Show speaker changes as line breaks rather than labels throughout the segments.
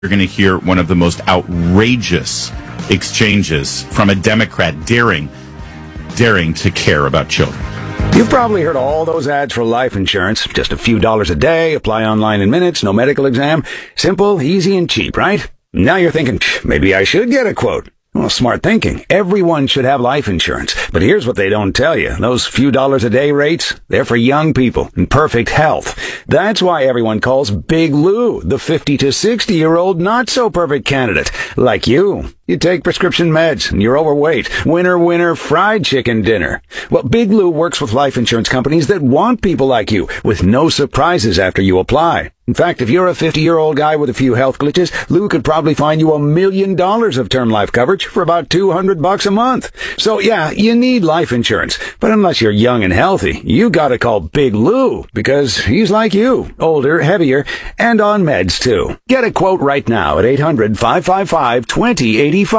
You're going to hear one of the most outrageous exchanges from a Democrat daring to care about children.
You've probably heard all those ads for life insurance. Just a few dollars a day, apply online in minutes, no medical exam. Simple, easy, and cheap, right? Now you're thinking, maybe I should get a quote. Well, smart thinking. Everyone should have life insurance. But here's what they don't tell you. Those few dollars a day rates, they're for young people in perfect health. That's why everyone calls Big Lou the 50 to 60-year-old not-so-perfect candidate. Like you. You take prescription meds and you're overweight. Winner, fried chicken dinner. Well, Big Lou works with life insurance companies that want people like you with no surprises after you apply. In fact, if you're a 50-year-old guy with a few health glitches, Lou could probably find you $1 million of term life coverage for about $200 a month. So yeah, you need life insurance. But unless you're young and healthy, you gotta call Big Lou because he's like you, older, heavier, and on meds too. Get a quote right now at 800-555-2085.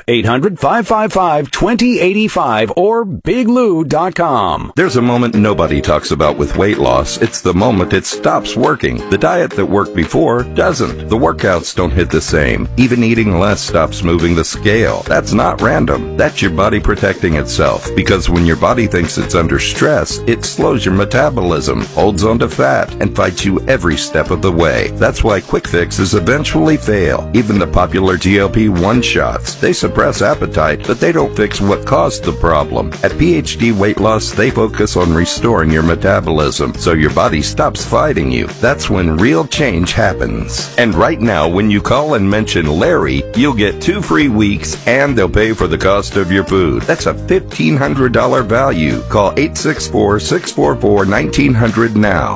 800-555-2085 or biglou.com.
There's a moment nobody talks about with weight loss. It's the moment it stops working. The diet that worked before doesn't. The workouts don't hit the same. Even eating less stops moving the scale. That's not random. That's your body protecting itself. Because when your body thinks it's under stress, it slows your metabolism, holds onto fat, and fights you every step of the way. That's why quick fixes eventually fail. Even the popular GLP-1 shots. They suppress appetite, but they don't fix what caused the problem. At PhD Weight Loss, they focus on restoring your metabolism so your body stops fighting you. That's when real change happens. And right now, when you call and mention Larry, you'll get 2 free weeks and they'll pay for the cost of your food. That's a $1,500 value. Call 864-644-1900 now.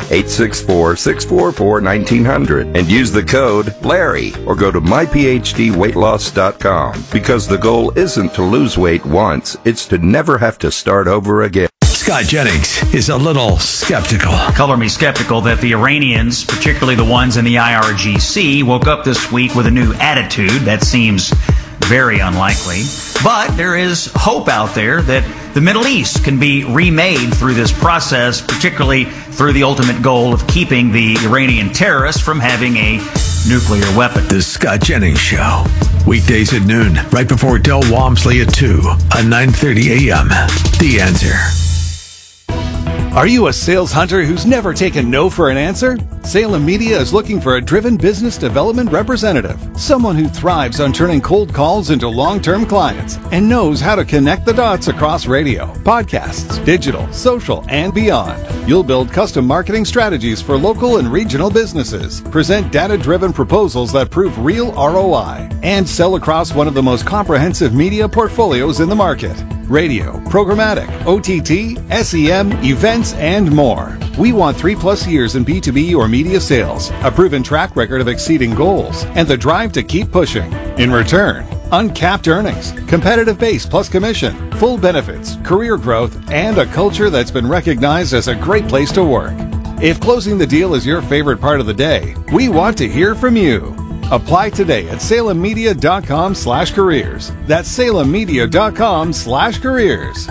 864-644-1900 and use the code Larry or go to myphdweightloss.com because the goal isn't to lose weight once, it's to never have to start over again.
Scott Jennings is a little skeptical.
Color me skeptical that the Iranians, particularly the ones in the IRGC, woke up this week with a new attitude. That seems very unlikely. But there is hope out there that the Middle East can be remade through this process, particularly through the ultimate goal of keeping the Iranian terrorists from having a nuclear weapon.
The Scott Jennings Show. Weekdays at noon, right before Del Walmsley at 2 on 9:30 a.m. The Answer.
Are you a sales hunter who's never taken no for an answer? Salem Media is looking for a driven business development representative, someone who thrives on turning cold calls into long-term clients and knows how to connect the dots across radio, podcasts, digital, social, and beyond. You'll build custom marketing strategies for local and regional businesses, present data-driven proposals that prove real ROI, and sell across one of the most comprehensive media portfolios in the market. Radio, programmatic, OTT, SEM, events, and more. We want 3+ years in B2B or media sales, a proven track record of exceeding goals, and the drive to keep pushing. In return, uncapped earnings, competitive base plus commission, full benefits, career growth, and a culture that's been recognized as a great place to work. If closing the deal is your favorite part of the day, we want to hear from you. Apply today at salemmedia.com/careers. That's salemmedia.com/careers.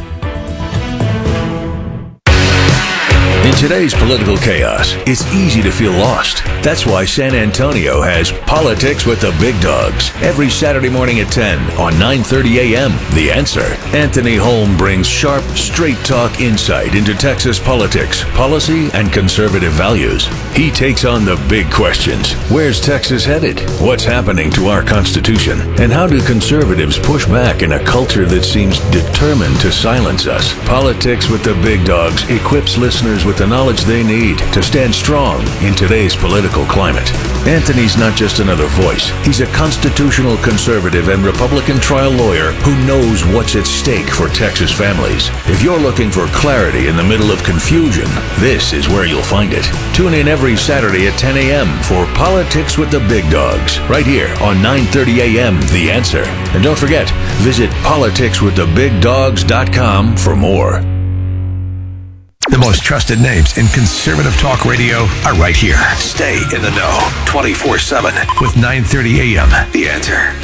In today's political chaos, it's easy to feel lost. That's why San Antonio has Politics with the Big Dogs every Saturday morning at 10 on 9:30 a.m. The Answer. Anthony Holm brings sharp, straight-talk insight into Texas politics, policy, and conservative values. He takes on the big questions. Where's Texas headed? What's happening to our Constitution? And how do conservatives push back in a culture that seems determined to silence us? Politics with the Big Dogs equips listeners with the knowledge they need to stand strong in today's political climate. Anthony's not just another voice. He's a constitutional conservative and Republican trial lawyer who knows what's at stake for Texas families. If you're looking for clarity in the middle of confusion, this is where you'll find it. Tune in every Saturday at 10 a.m. for Politics with the Big Dogs, right here on 9:30 a.m. The Answer. And don't forget, visit politicswiththebigdogs.com for more. The most trusted names in conservative talk radio are right here. Stay in the know 24/7 with 9:30 a.m. The Answer.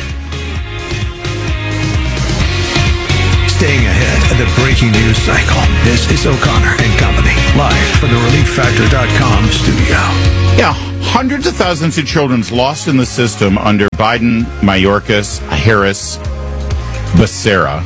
Staying ahead of the breaking news cycle. This is O'Connor and Company, live from the ReliefFactor.com studio.
Yeah, Hundreds of thousands of children lost in the system under Biden, Mayorkas, Harris, Becerra.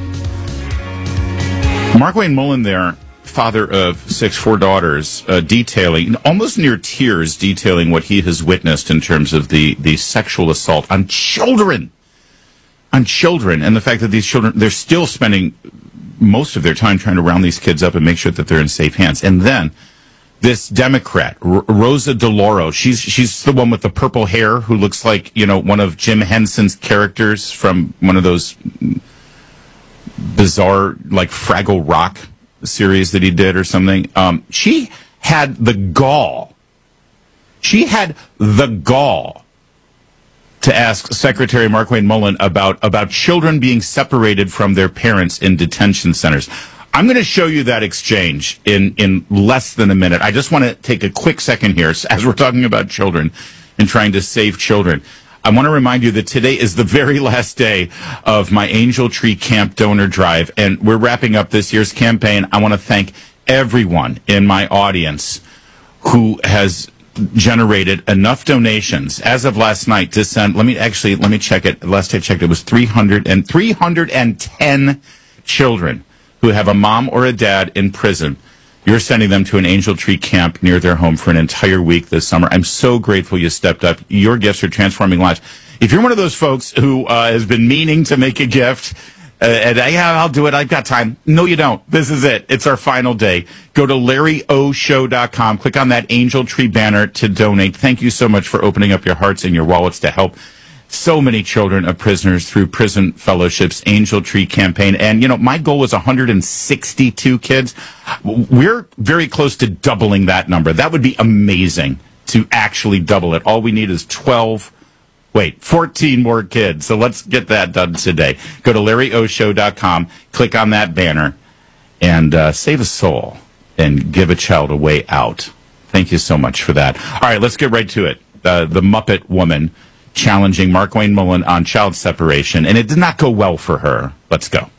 Markwayne Mullin there, father of four daughters, detailing, almost near tears, detailing what he has witnessed in terms of the sexual assault on children. And the fact that these children, they're still spending most of their time trying to round these kids up and make sure that they're in safe hands. And then this Democrat, Rosa DeLauro, she's the one with the purple hair who looks like, one of Jim Henson's characters from one of those bizarre, like Fraggle Rock series that he did or something. She had the gall to ask Secretary Markwayne Mullin about children being separated from their parents in detention centers. I'm going to show you that exchange in less than a minute. I just want to take a quick second here as we're talking about children and trying to save children. I want to remind you that today is the very last day of my Angel Tree Camp donor drive, and we're wrapping up this year's campaign. I want to thank everyone in my audience who has generated enough donations as of last night to send. Let me check it. Last I checked, it was 310 children who have a mom or a dad in prison. You're sending them to an Angel Tree Camp near their home for an entire week this summer. I'm so grateful you stepped up. Your gifts are transforming lives. If you're one of those folks who has been meaning to make a gift, and I'll do it, I've got time. No, you don't. This is it. It's our final day. Go to LarryOShow.com. Click on that Angel Tree banner to donate. Thank you so much for opening up your hearts and your wallets to help so many children of prisoners through Prison Fellowship's Angel Tree campaign. And, my goal was 162 kids. We're very close to doubling that number. That would be amazing to actually double it. All we need is 14 more kids. So let's get that done today. Go to LarryOShow.com, click on that banner, and save a soul and give a child a way out. Thank you so much for that. All right, let's get right to it. The Muppet Woman challenging Markwayne Mullin on child separation, and it did not go well for her. Let's go.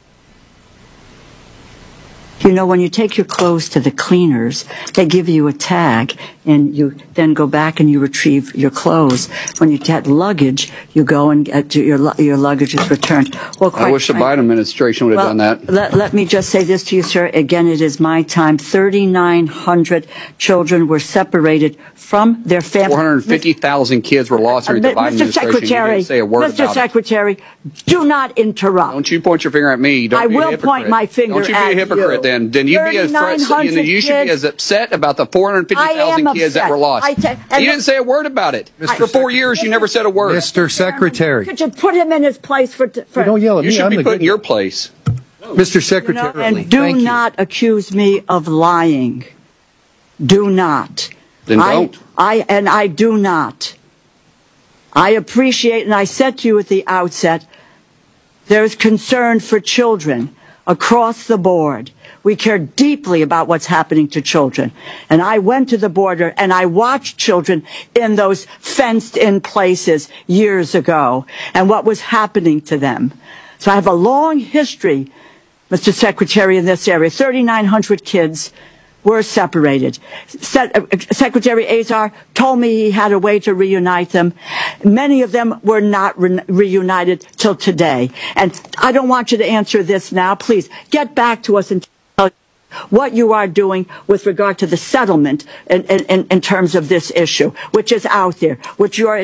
When you take your clothes to the cleaners, they give you a tag, and you then go back and you retrieve your clothes. When you get luggage, you go and get your luggage is returned. Well,
I wish the Biden administration would have done that.
Let me just say this to you, sir. Again, it is my time. 3,900 children were separated from their families.
450,000 kids were lost during the Biden administration. You didn't say a word about it.
Mr. Secretary, do not interrupt.
Don't you point your finger at me. Don't
I will point my finger at you.
Don't you be a hypocrite then. Then you should be as upset about the 450,000 kids that were lost. You didn't say a word about it. For 4 years, you never said a word.
Mr. Secretary.
Could you put him in his place for
don't yell at me.
You should be put in your place.
Mr. Secretary.
And do not accuse me of lying. Do not.
Then don't.
I do not. I appreciate, and I said to you at the outset, there's concern for children across the board. We care deeply about what's happening to children. And I went to the border and I watched children in those fenced-in places years ago and what was happening to them. So I have a long history, Mr. Secretary, in this area. 3,900 kids were separated. Secretary Azar told me he had a way to reunite them. Many of them were not reunited till today. And I don't want you to answer this now. Please get back to us and tell us what you are doing with regard to the settlement in terms of this issue, which is out there, which your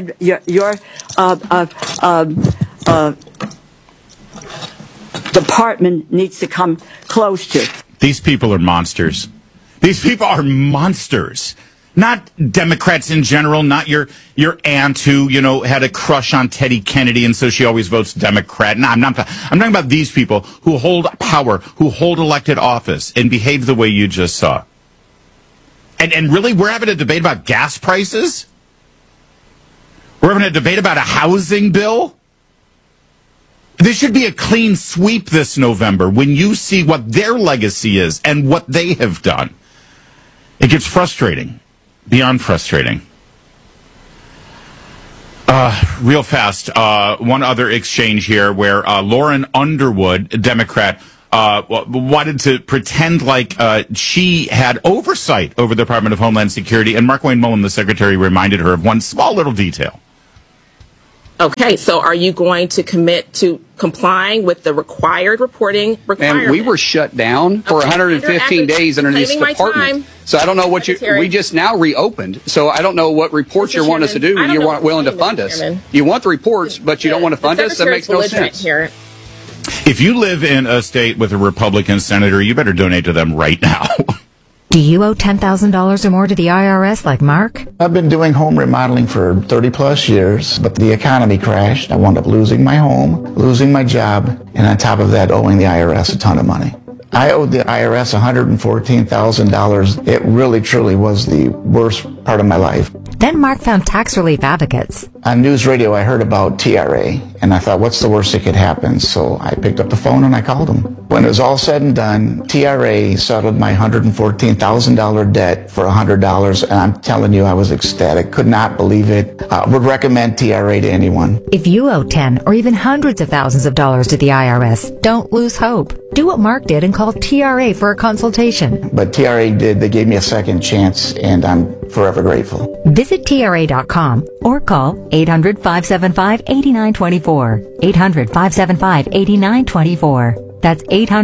department needs to come close to.
These people are monsters. These people are monsters. Not Democrats in general, not your aunt who, had a crush on Teddy Kennedy and so she always votes Democrat. No, I'm talking about these people who hold power, who hold elected office and behave the way you just saw. And really, we're having a debate about gas prices? We're having a debate about a housing bill? There should be a clean sweep this November when you see what their legacy is and what they have done. It gets frustrating, beyond frustrating. Real fast, one other exchange here where Lauren Underwood, a Democrat, wanted to pretend like she had oversight over the Department of Homeland Security, and Markwayne Mullin, the secretary, reminded her of one small little detail.
Okay, so are you going to commit to complying with the required reporting requirement?
And we were shut down for 115 days under this department. So I don't know what we just now reopened. So I don't know what reports you want us to do. You weren't willing to fund us. You want the reports, but you don't want to fund us? That makes no sense.
Here.
If you live in a state with a Republican senator, you better donate to them right now.
Do you owe $10,000 or more to the IRS like Mark?
I've been doing home remodeling for 30 plus years, but the economy crashed. I wound up losing my home, losing my job, and on top of that, owing the IRS a ton of money. I owed the IRS $114,000. It really, truly was the worst part of my life.
Then Mark found tax relief advocates.
On news radio, I heard about TRA, and I thought, what's the worst that could happen? So I picked up the phone and I called them. When it was all said and done, TRA settled my $114,000 debt for $100, and I'm telling you, I was ecstatic. Could not believe it. Would recommend TRA to anyone.
If you owe 10 or even hundreds of thousands of dollars to the IRS, don't lose hope. Do what Mark did and call TRA for a consultation.
But TRA did. They gave me a second chance, and I'm forever grateful.
Visit TRA.com or call 800-575-8924. 800-575-8924. That's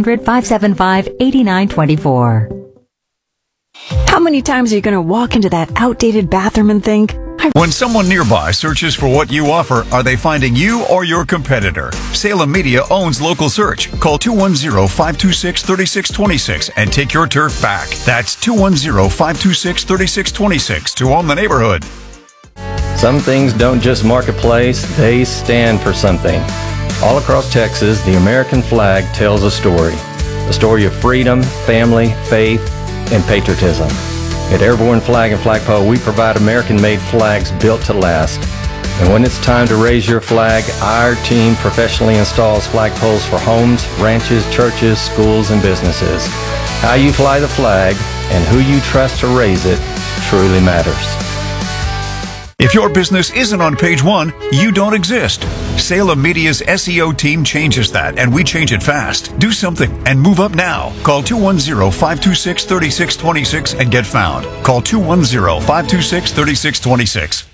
800-575-8924.
How many times are you going to walk into that outdated bathroom and think,
when someone nearby searches for what you offer, are they finding you or your competitor? Salem Media owns Local Search. Call 210-526-3626 and take your turf back. That's 210-526-3626 to own the neighborhood.
Some things don't just mark a place, they stand for something. All across Texas, the American flag tells a story of freedom, family, faith, and patriotism. At Airborne Flag and Flagpole, we provide American-made flags built to last. And when it's time to raise your flag, our team professionally installs flagpoles for homes, ranches, churches, schools, and businesses. How you fly the flag and who you trust to raise it truly matters.
If your business isn't on page one, you don't exist. Salem Media's SEO team changes that, and we change it fast. Do something and move up now. Call 210-526-3626 and get found. Call 210-526-3626.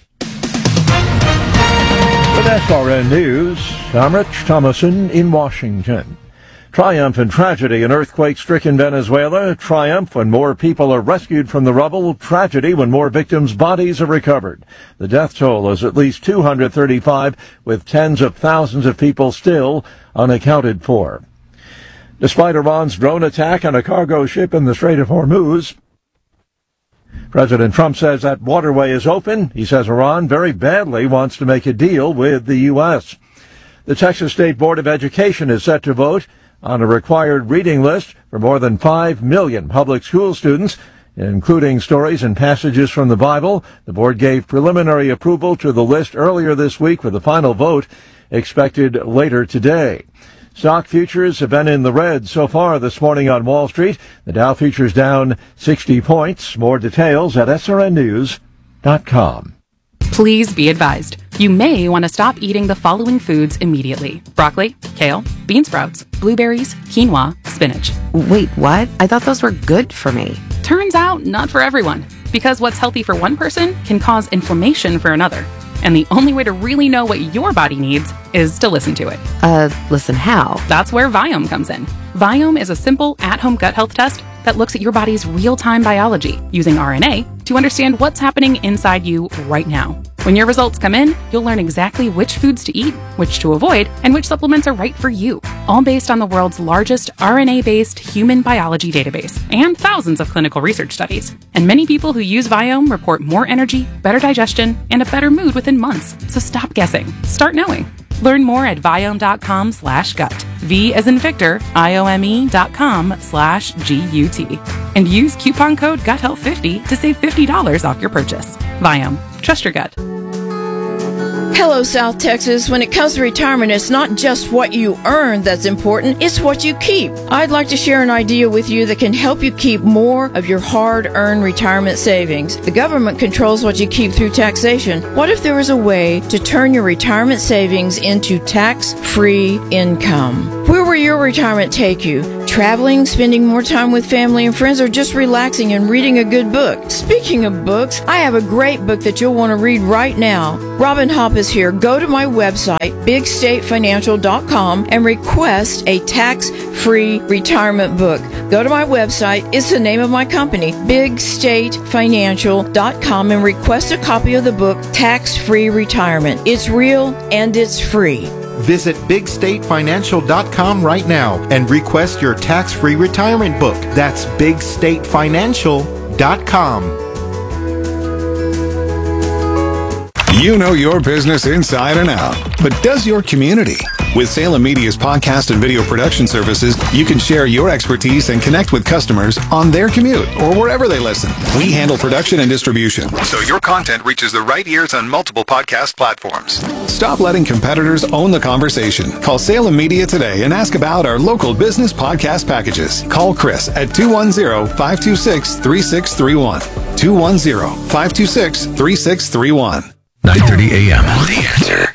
With SRN News, I'm Rich Thomason in Washington. Triumph and tragedy in earthquake-stricken Venezuela. Triumph when more people are rescued from the rubble. Tragedy when more victims' bodies are recovered. The death toll is at least 235, with tens of thousands of people still unaccounted for. Despite Iran's drone attack on a cargo ship in the Strait of Hormuz, President Trump says that waterway is open. He says Iran very badly wants to make a deal with the U.S. The Texas State Board of Education is set to vote on a required reading list for more than 5 million public school students, including stories and passages from the Bible. The board gave preliminary approval to the list earlier this week, with the final vote expected later today. Stock futures have been in the red so far this morning on Wall Street. The Dow futures down 60 points. More details at srnnews.com.
Please be advised. You may want to stop eating the following foods immediately: broccoli, kale, bean sprouts, blueberries, quinoa, spinach.
Wait, what? I thought those were good for me.
Turns out, not for everyone. Because what's healthy for one person can cause inflammation for another. And the only way to really know what your body needs is to listen to it.
Listen how?
That's where Viome comes in. Viome is a simple, at-home gut health test that looks at your body's real-time biology using RNA to understand what's happening inside you right now. When your results come in, you'll learn exactly which foods to eat, which to avoid, and which supplements are right for you, all based on the world's largest RNA-based human biology database and thousands of clinical research studies. And many people who use Viome report more energy, better digestion, and a better mood within months. So stop guessing. Start knowing. Learn more at Viome.com/gut. V as in Victor, IOME.com/GUT. And use coupon code GUTHEALTH50 to save $50 off your purchase. Viome. Trust your gut.
Hello, South Texas. When it comes to retirement, it's not just what you earn that's important, it's what you keep. I'd like to share an idea with you that can help you keep more of your hard-earned retirement savings. The government controls what you keep through taxation. What if there was a way to turn your retirement savings into tax-free income? We're will your retirement take you? Traveling, spending more time with family and friends, or just relaxing and reading a good book? Speaking of books, I have a great book that you'll want to read right now. Robin Hopp is here. Go to my website, bigstatefinancial.com, and request a tax-free retirement book. Go to my website. It's the name of my company, bigstatefinancial.com, and request a copy of the book, Tax-Free Retirement. It's real and it's free.
Visit bigstatefinancial.com right now and request your tax-free retirement book. That's bigstatefinancial.com.
You know your business inside and out, but does your community? With Salem Media's podcast and video production services, you can share your expertise and connect with customers on their commute or wherever they listen. We handle production and distribution, so your content reaches the right ears on multiple podcast platforms. Stop letting competitors own the conversation. Call Salem Media today and ask about our local business podcast packages. Call Chris at 210-526-3631. 210-526-3631.
9:30 a.m. The Answer.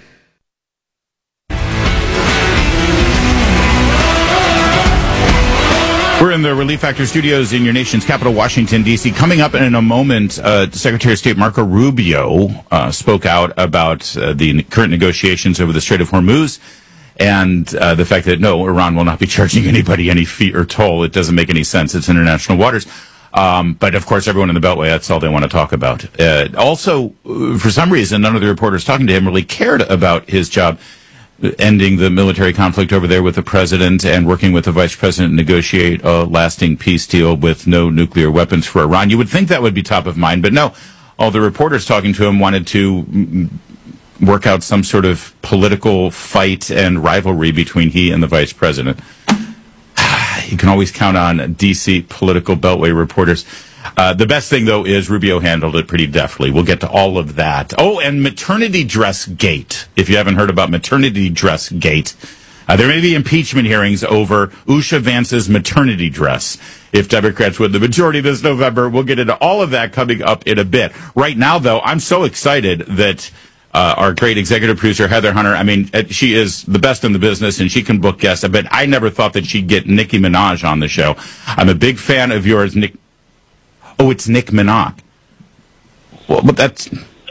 We're in the Relief Factor studios in your nation's capital, Washington, D.C. Coming up in a moment, Secretary of State Marco Rubio spoke out about the current negotiations over the Strait of Hormuz and the fact that, no, Iran will not be charging anybody any fee or toll. It doesn't make any sense. It's international waters. But, of course, everyone in the Beltway, that's all they want to talk about. Also, for some reason, none of the reporters talking to him really cared about his job ending the military conflict over there with the president and working with the vice president to negotiate a lasting peace deal with no nuclear weapons for Iran. You would think that would be top of mind, but no. All the reporters talking to him wanted to work out some sort of political fight and rivalry between he and the vice president. You can always count on D.C. political Beltway reporters. The best thing, though, is Rubio handled it pretty deftly. We'll get to all of that. Oh, and maternity dress gate. If you haven't heard about maternity dress gate, there may be impeachment hearings over Usha Vance's maternity dress. If Democrats win the majority this November, we'll get into all of that coming up in a bit. Right now, though, I'm so excited that our great executive producer, Heather Hunter, I mean, she is the best in the business, and she can book guests. But I never thought that she'd get Nicki Minaj on the show. I'm a big fan of yours, Nick. Oh, it's Nick Minaj. Well, but that's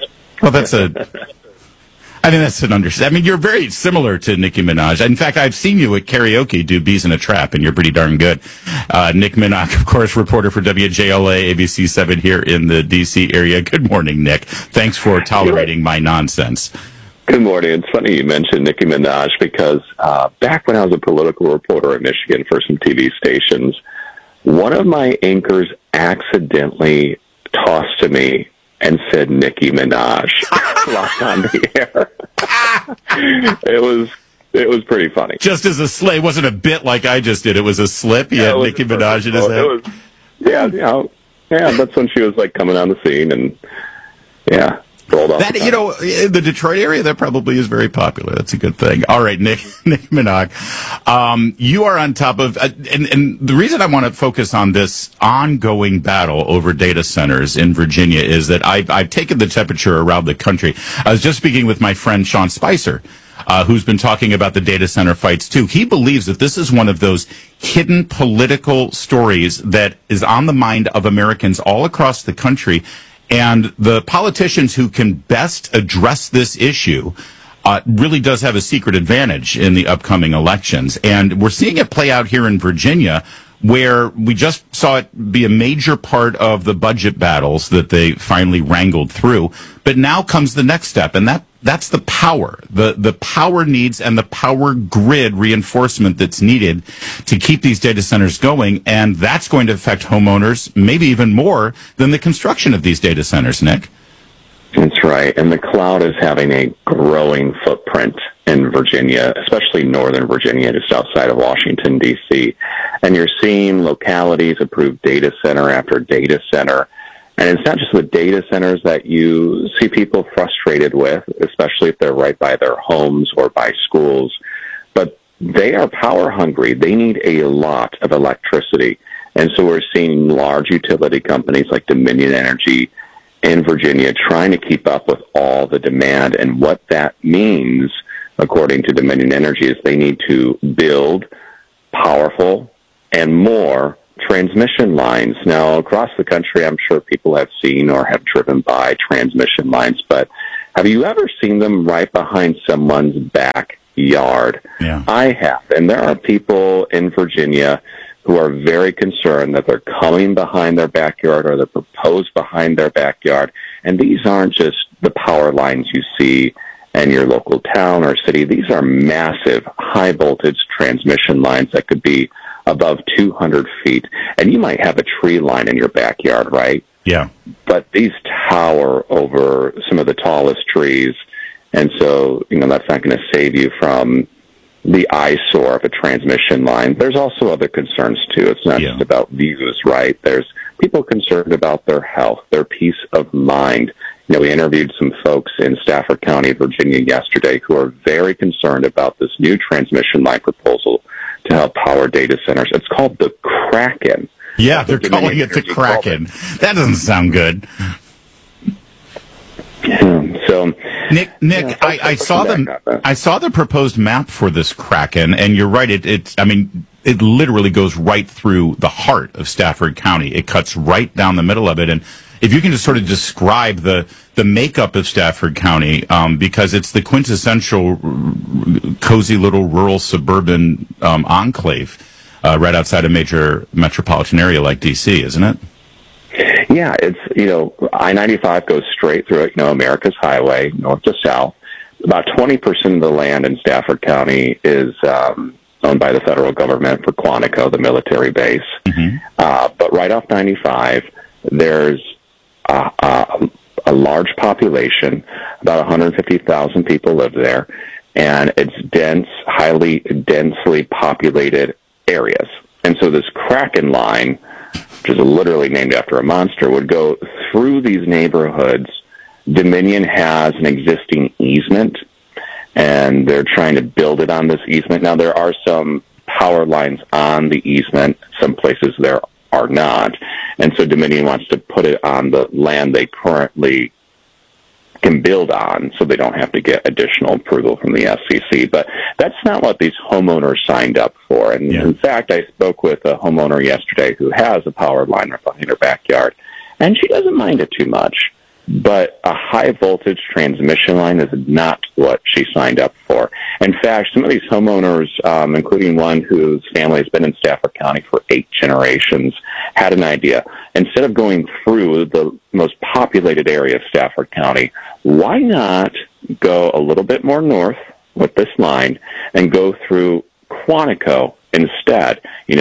an understatement. I mean, you're very similar to Nicki Minaj. In fact, I've seen you at karaoke do Bees in a Trap, and you're pretty darn good. Nick Minaj, of course, reporter for WJLA, ABC 7 here in the D.C. area. Good morning, Nick. Thanks for tolerating my nonsense.
Good morning. It's funny you mentioned Nicki Minaj because back when I was a political reporter in Michigan for some TV stations, one of my anchors accidentally tossed to me and said Nicki Minaj locked on the air. It was pretty funny.
Just as a slip. It wasn't a bit like I just did. It was a slip. He had Nicki Minaj in his head.
That's when she was like coming on the scene and rolled off.
That, in the Detroit area, that probably is very popular. That's a good thing. All right, Nick Minaj, you are on top of, and the reason I want to focus on this ongoing battle over data centers in Virginia is that I've taken the temperature around the country. I was just speaking with my friend Sean Spicer, who's been talking about the data center fights too. He believes that this is one of those hidden political stories that is on the mind of Americans all across the country. And the politicians who can best address this issue really does have a secret advantage in the upcoming elections. And we're seeing it play out here in Virginia, where we just saw it be a major part of the budget battles that they finally wrangled through. But now comes the next step, and that's the power, the power needs and the power grid reinforcement that's needed to keep these data centers going. And that's going to affect homeowners, maybe even more than the construction of these data centers, Nick.
That's right. And the cloud is having a growing footprint in Virginia, especially Northern Virginia, just outside of Washington, D.C. And you're seeing localities approve data center after data center. And it's not just the data centers that you see people frustrated with, especially if they're right by their homes or by schools, but they are power hungry. They need a lot of electricity. And so we're seeing large utility companies like Dominion Energy in Virginia trying to keep up with all the demand. And what that means, according to Dominion Energy, is they need to build powerful and more transmission lines. Now, across the country, I'm sure people have seen or have driven by transmission lines, but have you ever seen them right behind someone's backyard?
Yeah.
I have, and there are people in Virginia who are very concerned that they're coming behind their backyard or they're proposed behind their backyard, and these aren't just the power lines you see in your local town or city. These are massive, high-voltage transmission lines that could be above 200 feet, and you might have a tree line in your backyard, right?
Yeah.
But these tower over some of the tallest trees, and so, that's not going to save you from the eyesore of a transmission line. There's also other concerns, too. It's not just about views, right? There's people concerned about their health, their peace of mind. We interviewed some folks in Stafford County, Virginia yesterday who are very concerned about this new transmission line proposal to help power data centers. It's called the Kraken.
Yeah, they're calling it the Kraken. That doesn't sound good.
So,
Nick, I saw the proposed map for this Kraken, and you're right. It literally goes right through the heart of Stafford County. It cuts right down the middle of it, and if you can just sort of describe the makeup of Stafford County, because it's the quintessential cozy little rural suburban enclave right outside a major metropolitan area like D.C., isn't it?
Yeah, it's, I-95 goes straight through it, America's highway, north to south. About 20% of the land in Stafford County is owned by the federal government for Quantico, the military base.
Mm-hmm.
But right off 95, there's a large population, about 150,000 people live there, and it's dense, highly densely populated areas. And so this Kraken line, which is literally named after a monster, would go through these neighborhoods. Dominion has an existing easement, and they're trying to build it on this easement. Now, there are some power lines on the easement. Some places there are not. And so Dominion wants to put it on the land they currently can build on, so they don't have to get additional approval from the FCC. But that's not what these homeowners signed up for. And in fact, I spoke with a homeowner yesterday who has a power line right behind her backyard, and she doesn't mind it too much. But a high-voltage transmission line is not what she signed up for. In fact, some of these homeowners, including one whose family has been in Stafford County for 8 generations, had an idea. Instead of going through the most populated area of Stafford County, why not go a little bit more north with this line and go through Quantico instead?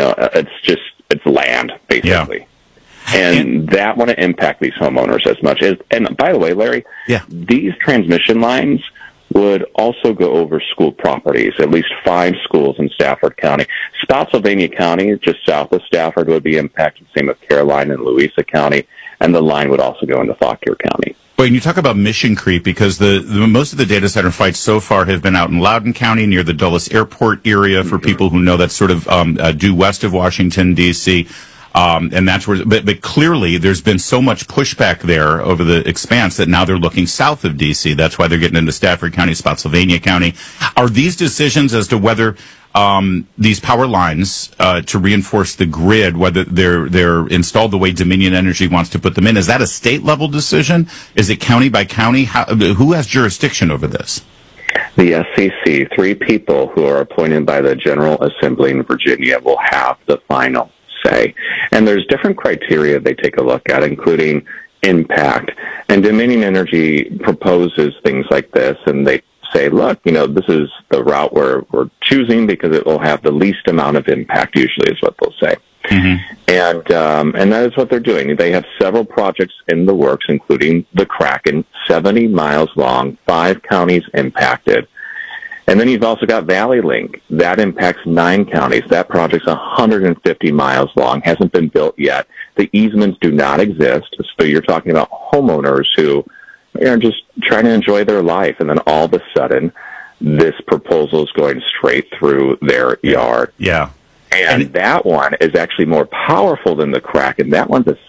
It's land, basically.
Yeah.
And that wouldn't impact these homeowners as much. And by the way, Larry, these transmission lines would also go over school properties, at least 5 schools in Stafford County. Spotsylvania County, just south of Stafford, would be impacted, same with Caroline and Louisa County, and the line would also go into Fauquier County.
Well, and you talk about mission creep, because the most of the data center fights so far have been out in Loudoun County near the Dulles Airport area, for people who know that's sort of due west of Washington, D.C., and that's where, but clearly there's been so much pushback there over the expanse that now they're looking south of D.C. That's why they're getting into Stafford County, Spotsylvania County. Are these decisions as to whether these power lines to reinforce the grid, whether they're installed the way Dominion Energy wants to put them in, is that a state level decision? Is it county by county? Who has jurisdiction over this?
The SCC, 3 people who are appointed by the General Assembly in Virginia, will have the final say. And there's different criteria they take a look at, including impact. And Dominion Energy proposes things like this, and they say, look, this is the route we're choosing because it will have the least amount of impact, usually is what they'll say.
Mm-hmm.
And that is what they're doing. They have several projects in the works, including the Kraken, 70 miles long, 5 counties impacted. And then you've also got Valley Link. That impacts 9 counties. That project's 150 miles long, hasn't been built yet. The easements do not exist. So you're talking about homeowners who are just trying to enjoy their life. And then all of a sudden, this proposal is going straight through their yard.
Yeah.
And that one is actually more powerful than the Kraken. That one's a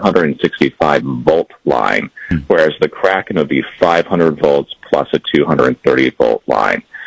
765-volt line, whereas the Kraken would be 500 volts plus a 230-volt line.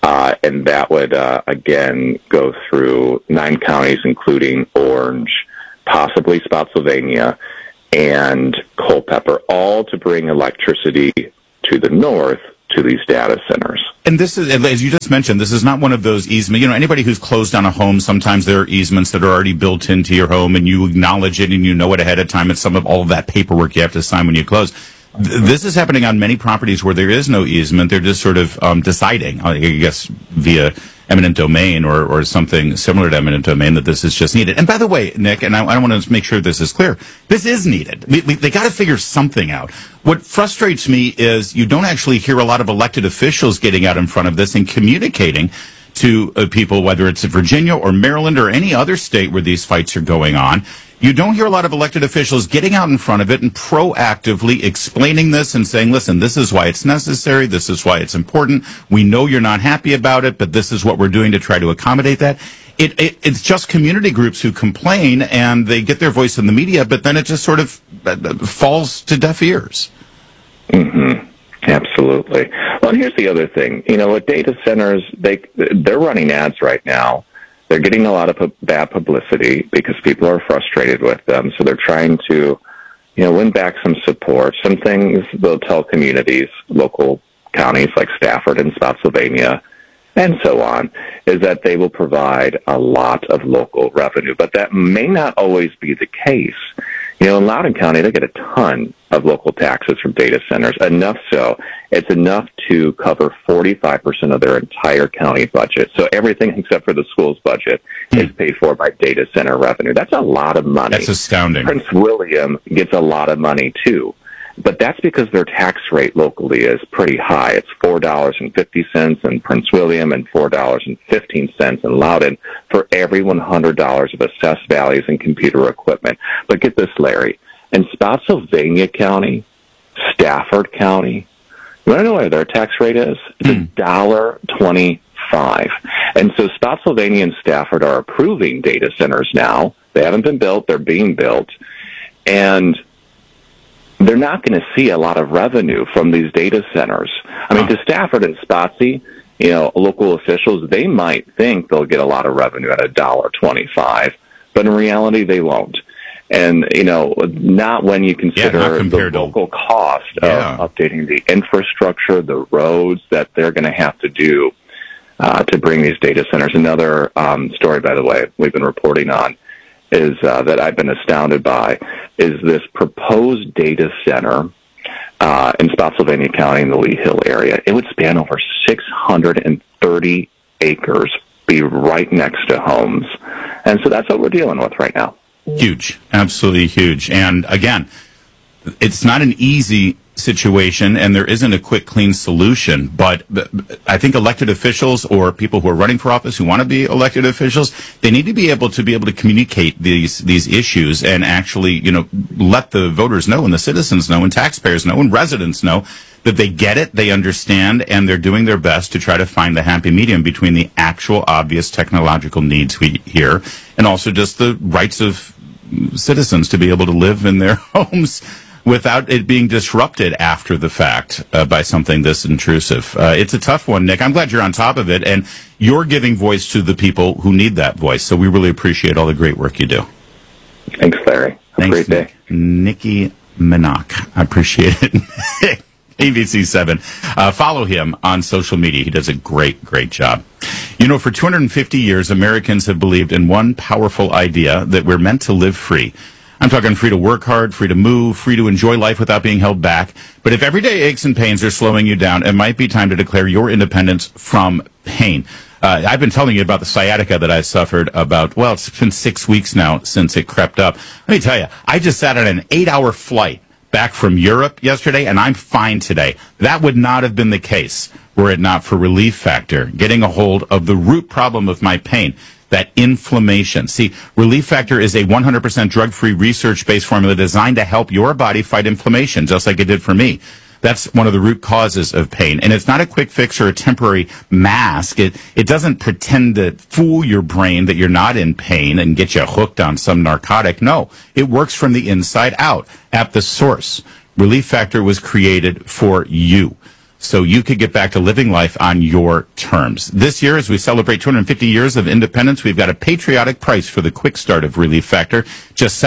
And that would, again, go through 9 counties, including Orange, possibly Spotsylvania, and Culpeper, all to bring electricity to the north to these data centers.
And this is, as you just mentioned, this is not one of those easements. Anybody who's closed on a home, sometimes there are easements that are already built into your home, and you acknowledge it and you know it ahead of time. It's some of all of that paperwork you have to sign when you close. This is happening on many properties where there is no easement. They're just sort of deciding, I guess, via eminent domain or something similar to eminent domain, that this is just needed. And by the way, Nick, and I want to make sure this is clear, this is needed. They got to figure something out. What frustrates me is you don't actually hear a lot of elected officials getting out in front of this and communicating to people, whether it's Virginia or Maryland or any other state where these fights are going on. You don't hear a lot of elected officials getting out in front of it and proactively explaining this and saying, listen, this is why it's necessary. This is why it's important. We know you're not happy about it, but this is what we're doing to try to accommodate that. It's just community groups who complain and they get their voice in the media, but then it just sort of falls to deaf ears.
Mm-hmm. Absolutely. Well, and here's the other thing. With data centers, they're running ads right now. They're getting a lot of bad publicity because people are frustrated with them. So they're trying to, win back some support. Some things they'll tell communities, local counties like Stafford and Spotsylvania, and so on, is that they will provide a lot of local revenue. But that may not always be the case. In Loudoun County, they get a ton of local taxes from data centers, enough so it's enough to cover 45% of their entire county budget. So everything except for the school's budget is paid for by data center revenue. That's a lot of money.
That's astounding.
Prince William gets a lot of money, too. But that's because their tax rate locally is pretty high. It's $4.50 in Prince William and $4.15 in Loudoun for every $100 of assessed values in computer equipment. But get this, Larry. In Spotsylvania County, Stafford County, you want to know what their tax rate is? It's $1.25. And so Spotsylvania and Stafford are approving data centers now. They haven't been built. They're being built. And they're not going to see a lot of revenue from these data centers. I mean, to Stafford and Spotsy, local officials, they might think they'll get a lot of revenue at $1.25, but in reality, they won't. And, not when you consider the local cost of updating the infrastructure, the roads that they're going to have to do to bring these data centers. Another story, by the way, we've been reporting on is that I've been astounded by is this proposed data center in Spotsylvania County in the Lee Hill area. It would span over 630 acres, be right next to homes. And so that's what we're dealing with right now.
Huge. Absolutely huge. And again, it's not an easy situation, and there isn't a quick, clean solution. But I think elected officials or people who are running for office who want to be elected officials, they need to be able to communicate these issues and actually, let the voters know and the citizens know and taxpayers know and residents know that they get it, they understand, and they're doing their best to try to find the happy medium between the actual obvious technological needs we hear and also just the rights of citizens to be able to live in their homes without it being disrupted after the fact by something this intrusive. It's a tough one, Nick. I'm glad you're on top of it, and you're giving voice to the people who need that voice. So we really appreciate all the great work you do.
Thanks, Larry. Have a great day.
Nicky Minnock. I appreciate it. ABC7. Follow him on social media. He does a great job. For 250 years, Americans have believed in one powerful idea, that we're meant to live free. I'm talking free to work hard, free to move, free to enjoy life without being held back. But if everyday aches and pains are slowing you down, it might be time to declare your independence from pain. I've been telling you about the sciatica that I suffered it's been 6 weeks now since it crept up. Let me tell you, I just sat on an 8-hour flight back from Europe yesterday, and I'm fine today. That would not have been the case were it not for Relief Factor, getting a hold of the root problem of my pain, that inflammation. See, Relief Factor is a 100% drug-free, research-based formula designed to help your body fight inflammation, just like it did for me. That's one of the root causes of pain. And it's not a quick fix or a temporary mask. It doesn't pretend to fool your brain that you're not in pain and get you hooked on some narcotic. No, it works from the inside out, at the source. Relief Factor was created for you. so you could get back to living life on your terms. This year, as we celebrate 250 years of independence, we've got a patriotic price for the quick start of Relief Factor, just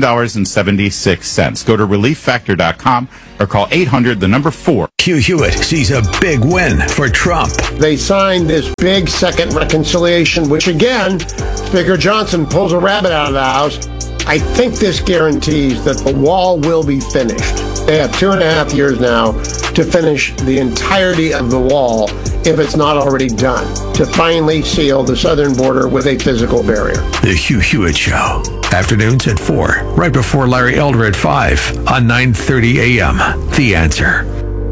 $17.76. Go to ReliefFactor.com or call 800-4.
Hugh Hewitt sees a big win for Trump.
They signed this big second reconciliation, which again, Speaker Johnson pulls a rabbit out of the house. I think this guarantees that the wall will be finished. They have 2.5 years now to finish the entirety of the wall, if it's not already done, to finally seal the southern border with a physical barrier.
The Hugh Hewitt Show. Afternoons at 4, right before Larry Elder at 5 on 9:30 a.m. The Answer.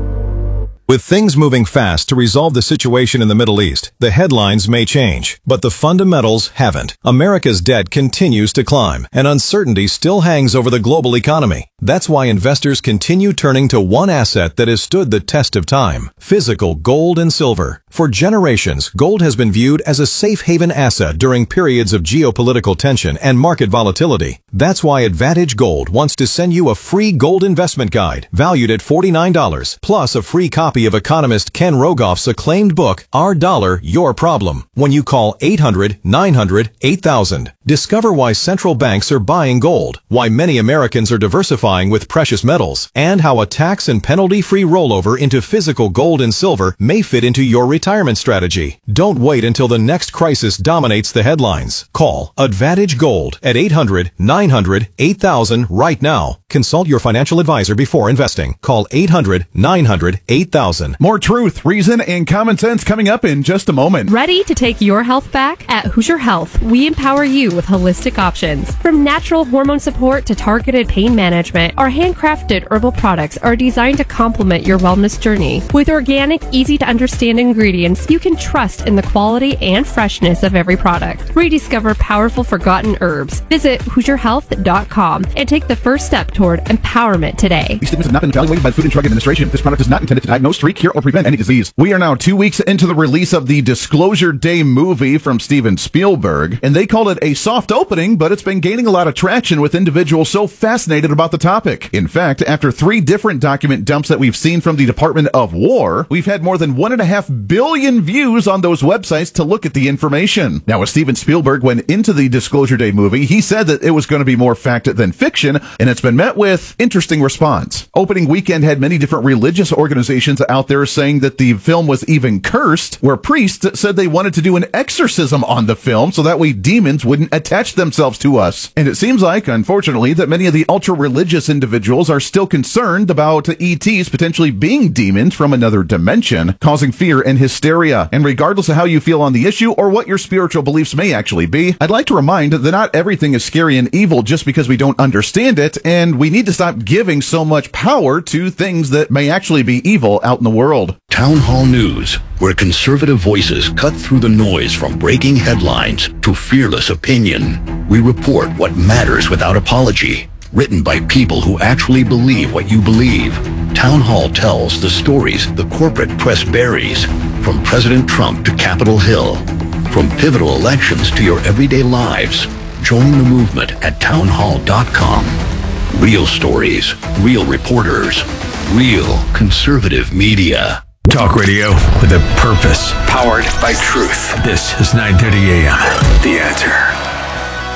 With things moving fast to resolve the situation in the Middle East, the headlines may change, but the fundamentals haven't. America's debt continues to climb, and uncertainty still hangs over the global economy. That's why investors continue turning to one asset that has stood the test of time: physical gold and silver. For generations, gold has been viewed as a safe haven asset during periods of geopolitical tension and market volatility. That's why Advantage Gold wants to send you a free gold investment guide valued at $49, plus a free copy of economist Ken Rogoff's acclaimed book, Our Dollar, Your Problem, when you call 800-900-8000. Discover why central banks are buying gold, why many Americans are diversifying with precious metals, and how a tax and penalty-free rollover into physical gold and silver may fit into your retirement strategy. Don't wait until the next crisis dominates the headlines. Call Advantage Gold at 800-900-8000 right now. Consult your financial advisor before investing. Call 800-900-8000.
More truth, reason, and common sense coming up in just a moment.
Ready to take your health back? At Hoosier Health, we empower you with holistic options. From natural hormone support to targeted pain management, our handcrafted herbal products are designed to complement your wellness journey. With organic, easy-to-understand ingredients, you can trust in the quality and freshness of every product. Rediscover powerful forgotten herbs. Visit HoosierHealth.com and take the first step toward empowerment today.
These statements have not been evaluated by the Food and Drug Administration. This product is not intended to diagnose, treat, cure, or prevent any disease. We are now 2 weeks into the release of the Disclosure Day movie from Steven Spielberg, and they called it a soft opening, but it's been gaining a lot of traction with individuals so fascinated about the topic. In fact, after 3 different document dumps that we've seen from the Department of War, we've had more than 1.5 billion views on those websites to look at the information. Now, as Steven Spielberg went into the Disclosure Day movie, he said that it was going to be more fact than fiction, and it's been met with interesting response. Opening weekend had many different religious organizations out there saying that the film was even cursed, where priests said they wanted to do an exorcism on the film so that way demons wouldn't attach themselves to us. And it seems like, unfortunately, that many of the ultra-religious individuals are still concerned about ETs potentially being demons from another dimension, causing fear and hysteria. And regardless of how you feel on the issue or what your spiritual beliefs may actually be, I'd like to remind that not everything is scary and evil just because we don't understand it, and we need to stop giving so much power to things that may actually be evil out in the world.
Town Hall News, where conservative voices cut through the noise from breaking headlines to fearless opinion. We report what matters without apology. Written by people who actually believe what you believe. Town Hall tells the stories the corporate press buries, from President Trump to Capitol Hill, from pivotal elections to your everyday lives. Join the movement at townhall.com. Real stories, real reporters, real conservative media.
Talk radio with a purpose. Powered by truth. This is 9:30 a.m. The Answer.